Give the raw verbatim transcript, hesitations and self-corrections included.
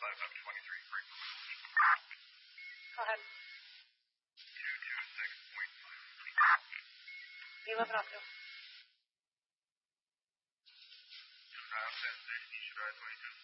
five up twenty-three, break. Go ahead. two two six point five. eleven up to. Drive ten sixty, should I twenty-two?